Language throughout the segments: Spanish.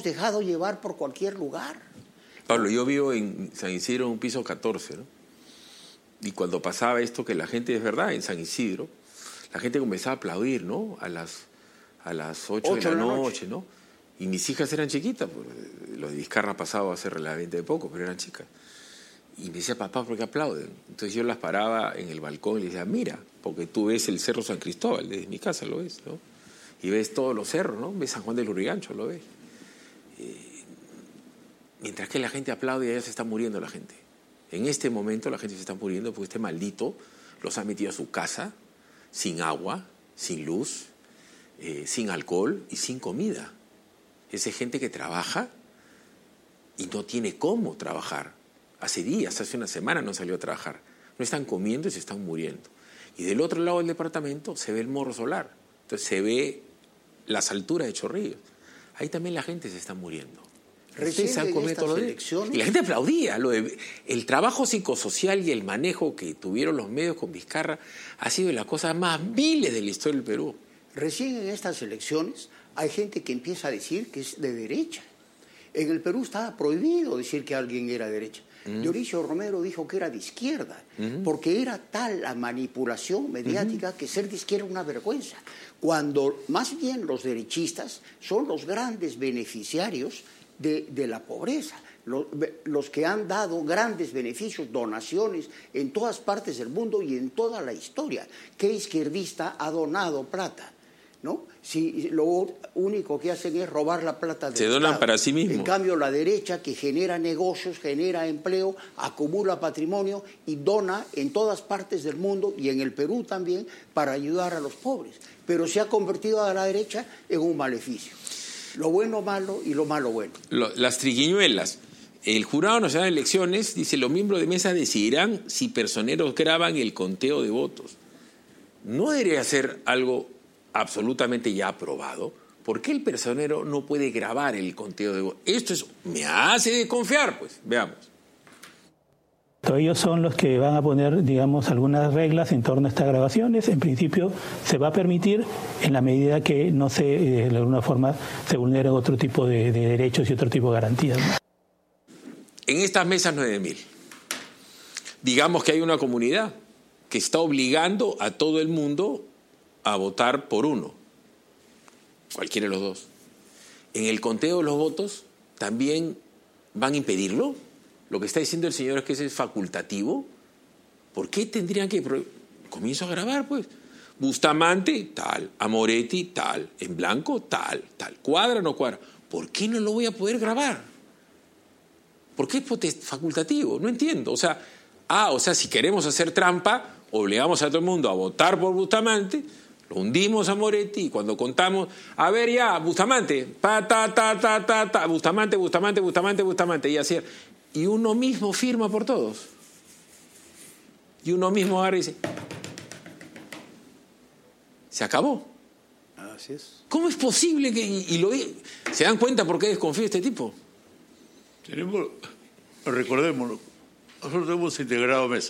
dejado llevar por cualquier lugar. Pablo, yo vivo en San Isidro en un piso 14, ¿no? Y cuando pasaba esto, que la gente, es verdad, en San Isidro, la gente comenzaba a aplaudir, ¿no? A las 8 de la noche, ¿no? Y mis hijas eran chiquitas, pues, lo de Vizcarra ha pasado hace relativamente poco, pero eran chicas. Y me decía, papá, ¿por qué aplauden? Entonces yo las paraba en el balcón y les decía, mira, porque tú ves el Cerro San Cristóbal, desde mi casa lo ves, ¿no? Y ves todos los cerros, ¿no? Ves San Juan del Lurigancho, lo ves. Mientras que la gente aplaude, allá se está muriendo la gente. En este momento la gente se está muriendo porque este maldito los ha metido a su casa sin agua, sin luz, sin alcohol y sin comida. Esa gente que trabaja y no tiene cómo trabajar. Hace días, hace una semana no salió a trabajar. No están comiendo y se están muriendo. Y del otro lado del departamento se ve el Morro Solar. Entonces se ve las alturas de Chorrillos. Ahí también la gente se está muriendo. Recién en estas elecciones... Y la gente aplaudía. El trabajo psicosocial y el manejo que tuvieron los medios con Vizcarra ha sido de las cosas más viles de la historia del Perú. Recién en estas elecciones hay gente que empieza a decir que es de derecha. En el Perú estaba prohibido decir que alguien era de derecha. Dionisio Romero dijo que era de izquierda, porque era tal la manipulación mediática que ser de izquierda era una vergüenza. Cuando más bien los derechistas son los grandes beneficiarios de la pobreza, los que han dado grandes beneficios, donaciones en todas partes del mundo y en toda la historia. ¿Qué izquierdista ha donado plata? ¿No? Si lo único que hacen es robar la plata del Se donan Estado. para sí mismos. En cambio, la derecha, que genera negocios, genera empleo, acumula patrimonio y dona en todas partes del mundo y en el Perú también para ayudar a los pobres. Pero se ha convertido a la derecha en un maleficio. Lo bueno malo y lo malo bueno. Las triquiñuelas. El Jurado Nacional de Elecciones dice: los miembros de mesa decidirán si personeros graban el conteo de votos. No debería ser algo absolutamente ya aprobado. ¿Por qué el personero no puede grabar el conteo de votos? Esto me hace desconfiar, pues. Veamos. Ellos son los que van a poner, digamos, algunas reglas en torno a estas grabaciones. En principio se va a permitir en la medida que no se, de alguna forma, se vulneren otro tipo de derechos y otro tipo de garantías, ¿no? En estas mesas 9.000, digamos que hay una comunidad que está obligando a todo el mundo a votar por uno, cualquiera de los dos. En el conteo de los votos también van a impedirlo. Lo que está diciendo el señor es que ese es facultativo. ¿Por qué tendrían que...? Comienzo a grabar, pues. Bustamante, tal. Amoretti, tal. En blanco, tal. Cuadra, no cuadra. ¿Por qué no lo voy a poder grabar? ¿Por qué es facultativo? No entiendo. O sea, si queremos hacer trampa, obligamos a todo el mundo a votar por Bustamante, lo hundimos a Moretti y cuando contamos, a ver ya, Bustamante, Bustamante, y así. Y uno mismo firma por todos. Y uno mismo agarra y dice, se acabó. Así es. ¿Cómo es posible que...? ¿Se dan cuenta por qué desconfía este tipo? Recordémoslo, nosotros hemos integrado mesa.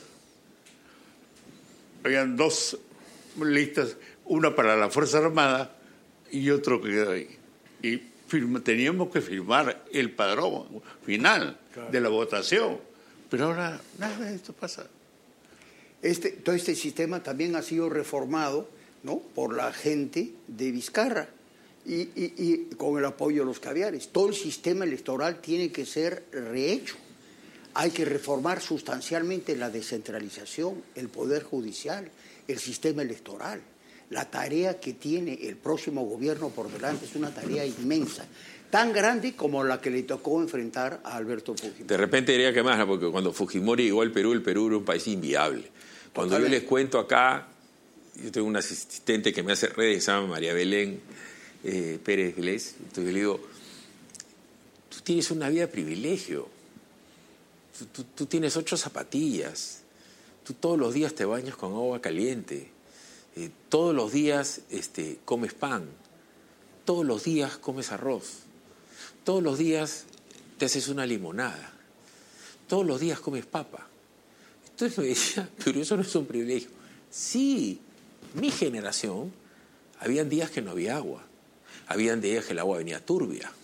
Habían dos listas, una para la Fuerza Armada y otro que quedó ahí. Y teníamos que firmar el padrón final de la votación. Pero ahora nada de esto pasa. Todo este sistema también ha sido reformado, ¿no?, por la gente de Vizcarra y con el apoyo de los caviares. Todo el sistema electoral tiene que ser rehecho. Hay que reformar sustancialmente la descentralización, el poder judicial, el sistema electoral. La tarea que tiene el próximo gobierno por delante es una tarea inmensa, tan grande como la que le tocó enfrentar a Alberto Fujimori. De repente diría que más, porque cuando Fujimori llegó al Perú, el Perú era un país inviable. Cuando yo les cuento acá, yo tengo una asistente que me hace redes, se llama María Belén Pérez Glés, entonces le digo, tú tienes una vida de privilegio, tú tienes 8 zapatillas, tú todos los días te bañas con agua caliente, todos los días comes pan, todos los días comes arroz, todos los días te haces una limonada, todos los días comes papa. Entonces me decía, pero eso no es un privilegio. Sí, mi generación, habían días que no había agua, habían días que el agua venía turbia,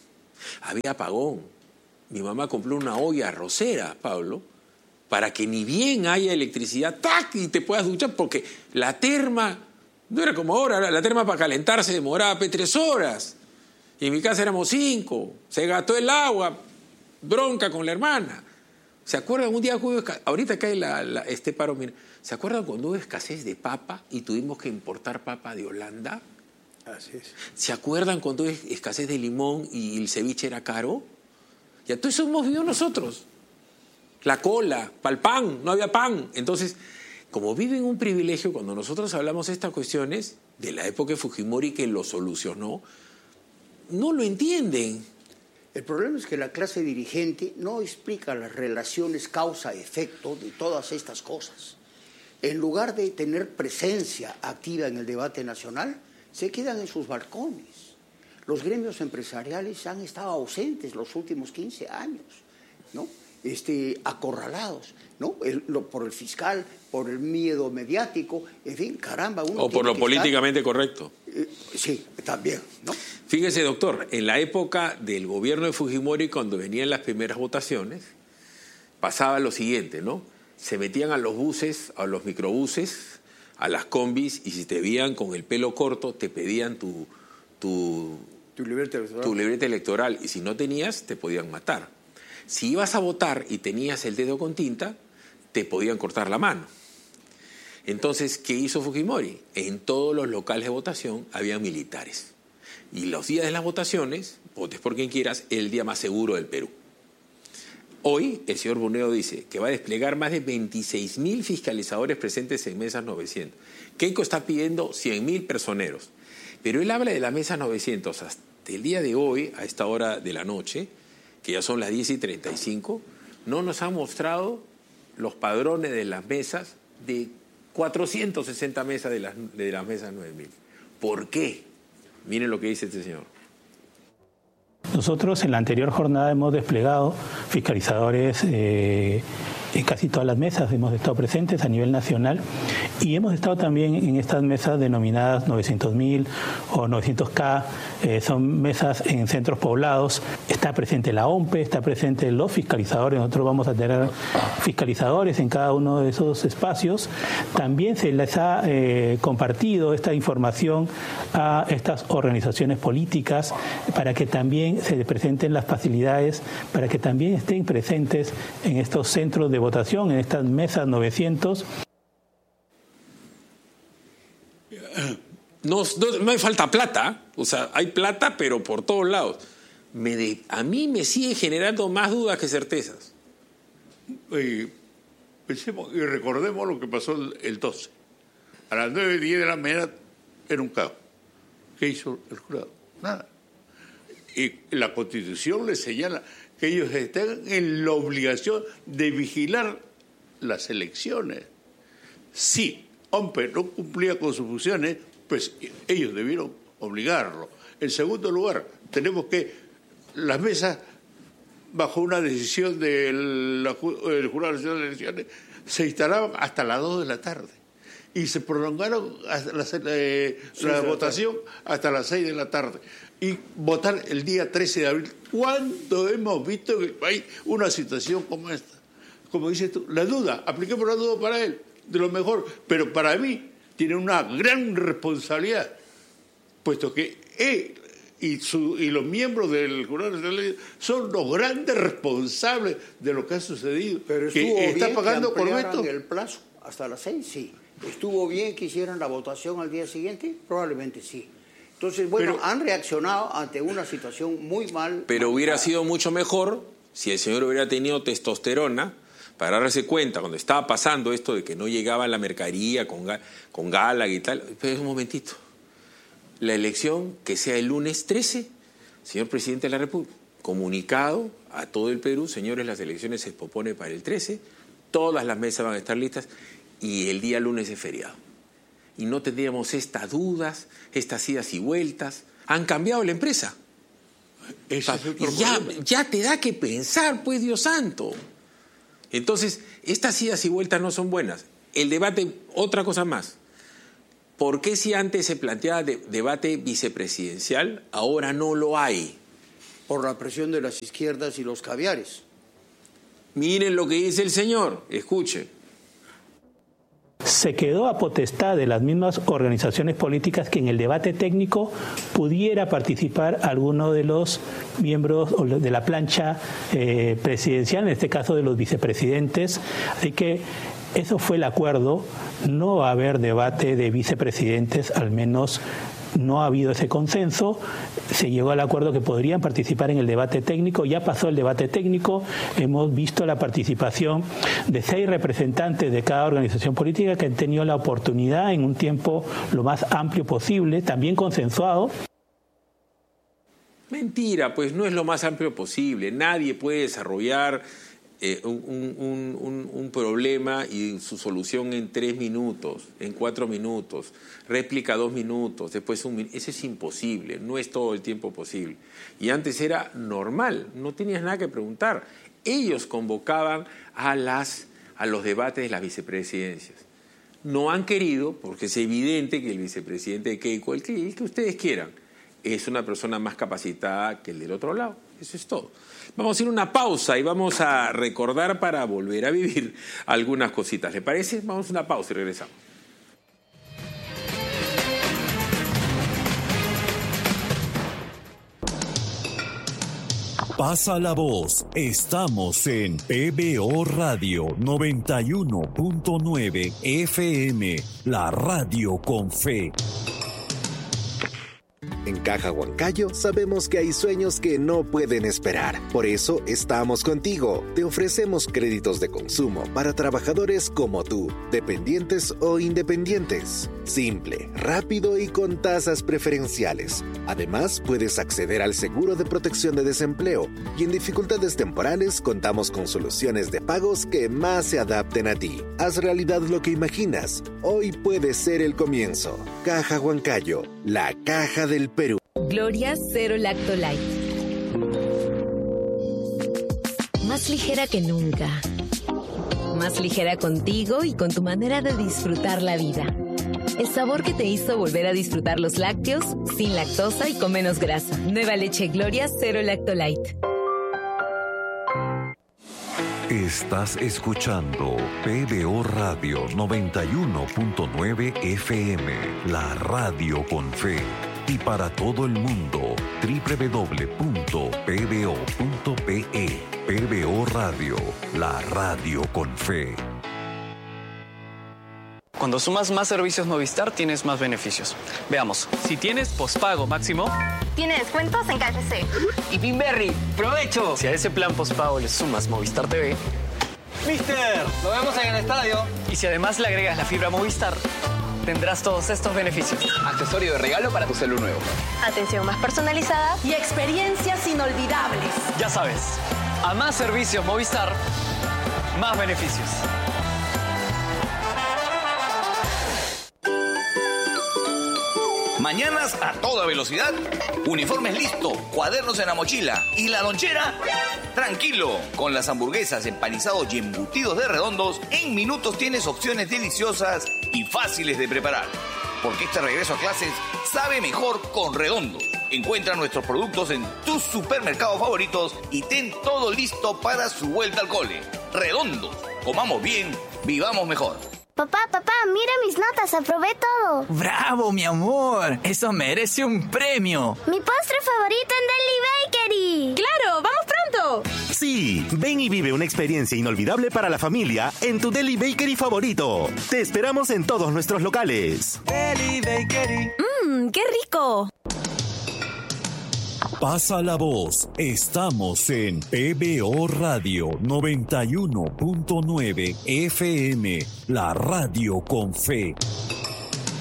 Había apagón. Mi mamá compró una olla arrocera, Pablo, para que ni bien haya electricidad, ¡tac!, y te puedas duchar, porque la terma, no era como ahora, la terma para calentarse demoraba 3 horas. Y en mi casa éramos 5. Se gastó el agua, bronca con la hermana. ¿Se acuerdan un día que hubo ahorita cae este paro? Mira, ¿se acuerdan cuando hubo escasez de papa y tuvimos que importar papa de Holanda? Así es. ¿Se acuerdan cuando hubo escasez de limón y el ceviche era caro? Y todo eso hemos vivido nosotros. La cola, para el pan, no había pan. Entonces, como viven un privilegio, cuando nosotros hablamos de estas cuestiones, de la época de Fujimori que lo solucionó, no lo entienden. El problema es que la clase dirigente no explica las relaciones causa-efecto de todas estas cosas. En lugar de tener presencia activa en el debate nacional, se quedan en sus balcones. Los gremios empresariales han estado ausentes los últimos 15 años, ¿no? Acorralados, ¿no? Por el fiscal, por el miedo mediático, en fin, caramba. O por lo políticamente correcto. Sí, también, ¿no? Fíjese, doctor, en la época del gobierno de Fujimori, cuando venían las primeras votaciones, pasaba lo siguiente, ¿no? Se metían a los buses, a los microbuses, a las combis, y si te veían con el pelo corto, te pedían tu libreta electoral, y si no tenías, te podían matar. Si ibas a votar y tenías el dedo con tinta, te podían cortar la mano. Entonces, ¿qué hizo Fujimori? En todos los locales de votación había militares. Y los días de las votaciones, votes por quien quieras, es el día más seguro del Perú. Hoy, el señor Buneo dice que va a desplegar más de 26.000 fiscalizadores presentes en mesas 900. Keiko está pidiendo 100.000 personeros. Pero él habla de la mesa 900 hasta el día de hoy, a esta hora de la noche, que ya son las 10:35, no nos han mostrado los padrones de las mesas de 460 mesas de las mesas 9.000. ¿Por qué? Miren lo que dice este señor. Nosotros en la anterior jornada hemos desplegado fiscalizadores en casi todas las mesas, hemos estado presentes a nivel nacional y hemos estado también en estas mesas denominadas 900.000 o 900K, son mesas en centros poblados, está presente la OMPE, está presente los fiscalizadores, nosotros vamos a tener fiscalizadores en cada uno de esos espacios. También se les ha compartido esta información a estas organizaciones políticas para que también se presenten las facilidades, para que también estén presentes en estos centros de votación, en estas mesas 900. No hay falta plata, o sea, hay plata, pero por todos lados. A mí me sigue generando más dudas que certezas. Pensemos y recordemos lo que pasó el 12. A las 9:10 de la mañana era un caos. ¿Qué hizo el jurado? Nada. Y la Constitución le señala que ellos están en la obligación de vigilar las elecciones. Si OMPE no cumplía con sus funciones, pues ellos debieron obligarlo. En segundo lugar, tenemos que las mesas, bajo una decisión del Jurado Nacional de Elecciones, se instalaban hasta las 2 de la tarde y se prolongaron hasta la votación hasta las 6 de la tarde. Y votar el día 13 de abril. ¿Cuándo hemos visto que hay una situación como esta? Como dices tú, la duda, apliquemos la duda para él, de lo mejor, pero para mí tiene una gran responsabilidad, puesto que él y los miembros del Jurado son los grandes responsables de lo que ha sucedido. Pero estuvo que está bien pagando que por veto. el plazo hasta las 6, sí. ¿Estuvo bien que hicieran la votación al día siguiente? Probablemente sí. Entonces, bueno, han reaccionado ante una situación muy mal. Pero hubiera sido mucho mejor si el señor hubiera tenido testosterona para darse cuenta cuando estaba pasando esto de que no llegaba la mercadería con Gala y tal. Pero un momentito. La elección que sea el lunes 13, señor presidente de la República, comunicado a todo el Perú, señores, las elecciones se posponen para el 13, todas las mesas van a estar listas y el día lunes es feriado. Y no tendríamos estas dudas, estas idas y vueltas. Han cambiado la empresa. Ese es otro ya te da que pensar, pues, Dios santo. Entonces, estas idas y vueltas no son buenas. El debate, otra cosa más. ¿Por qué si antes se planteaba debate vicepresidencial, ahora no lo hay? por la presión de las izquierdas y los caviares. Miren lo que dice el señor, escuche. Se quedó a potestad de las mismas organizaciones políticas que en el debate técnico pudiera participar alguno de los miembros de la plancha presidencial, en este caso de los vicepresidentes. Así que eso fue el acuerdo, no va a haber debate de vicepresidentes, al menos no ha habido ese consenso. Se llegó al acuerdo que podrían participar en el debate técnico. Ya pasó el debate técnico, hemos visto la participación de 6 representantes de cada organización política que han tenido la oportunidad en un tiempo lo más amplio posible, también consensuado. Mentira, pues no es lo más amplio posible. Nadie puede desarrollar un problema y su solución en 3 minutos, en 4 minutos, réplica 2 minutos, después 1 minuto. Eso es imposible, no es todo el tiempo posible. Y antes era normal, no tenías nada que preguntar. Ellos convocaban a los debates de las vicepresidencias. No han querido, porque es evidente que el vicepresidente de Keiko, el que ustedes quieran, es una persona más capacitada que el del otro lado. Eso es todo. Vamos a ir a una pausa y vamos a recordar para volver a vivir algunas cositas. ¿Le parece? Vamos a una pausa y regresamos. Pasa la voz. Estamos en PBO Radio 91.9 FM, la radio con fe. En Caja Huancayo sabemos que hay sueños que no pueden esperar. Por eso estamos contigo. Te ofrecemos créditos de consumo para trabajadores como tú, dependientes o independientes. Simple, rápido y con tasas preferenciales. Además, puedes acceder al seguro de protección de desempleo y en dificultades temporales contamos con soluciones de pagos que más se adapten a ti. Haz realidad lo que imaginas. Hoy puede ser el comienzo. Caja Huancayo, la caja del Perú. Gloria Cero Lacto Light. Más ligera que nunca. Más ligera contigo y con tu manera de disfrutar la vida. El sabor que te hizo volver a disfrutar los lácteos, sin lactosa y con menos grasa. Nueva leche Gloria Cero Lacto Light. Estás escuchando PBO Radio 91.9 FM, la radio con fe. Y para todo el mundo, www.pbo.pe. PBO Radio, la radio con fe. Cuando sumas más servicios Movistar, tienes más beneficios. Veamos, si tienes pospago máximo, tiene descuentos en KFC. Y Pinberry, ¡provecho! Si a ese plan pospago le sumas Movistar TV, ¡Mister! ¡Lo vemos en el estadio! Y si además le agregas la fibra Movistar, tendrás todos estos beneficios. Accesorio de regalo para tu celu nuevo. Atención más personalizada y experiencias inolvidables. Ya sabes, a más servicios Movistar, más beneficios. Mañanas a toda velocidad, uniformes listo, cuadernos en la mochila y la lonchera. Tranquilo, con las hamburguesas, empanizados y embutidos de Redondos, en minutos tienes opciones deliciosas y fáciles de preparar. Porque este regreso a clases sabe mejor con Redondos. Encuentra nuestros productos en tus supermercados favoritos y ten todo listo para su vuelta al cole. Redondos, comamos bien, vivamos mejor. Papá, mira mis notas, aprobé todo. ¡Bravo, mi amor! Eso merece un premio. Mi postre favorito en Deli Bakery. ¡Claro! ¡Vamos pronto! Sí, ven y vive una experiencia inolvidable para la familia en tu Deli Bakery favorito. Te esperamos en todos nuestros locales. Deli Bakery. ¡Qué rico! Pasa la voz. Estamos en PBO Radio 91.9 FM, la radio con fe.